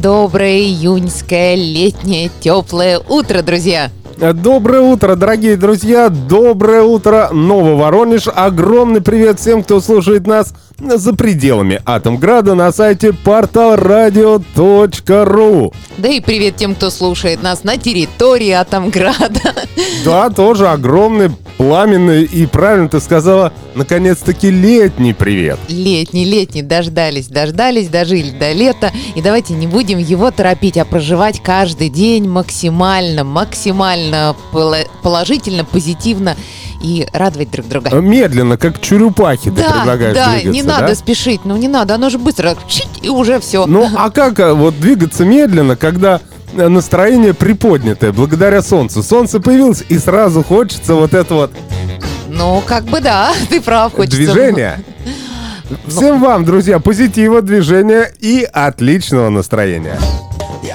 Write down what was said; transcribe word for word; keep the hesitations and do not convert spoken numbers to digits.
Доброе июньское, летнее, теплое утро, друзья! Доброе утро, дорогие друзья! Доброе утро, Нововоронеж! Огромный привет всем, кто слушает нас за пределами Атомграда на сайте портал радио точка ру. Да и привет тем, кто слушает нас на территории Атомграда. Да, тоже огромный, пламенный и, правильно ты сказала, наконец-таки летний привет. Летний, летний, дождались, дождались, дожили до лета. И давайте не будем его торопить, а проживать каждый день максимально, максимально положительно, позитивно и радовать друг друга. Медленно, как чурюпахи, ты да, предлагаешь да, двигаться, не надо да? спешить, ну не надо, оно же быстро, чить, и уже все. Ну, а как вот двигаться медленно, когда настроение приподнятое, благодаря солнцу? Солнце появилось, и сразу хочется вот это вот... Ну, как бы да, ты прав, хочется... Движение. Всем вам, друзья, позитива, движения и отличного настроения.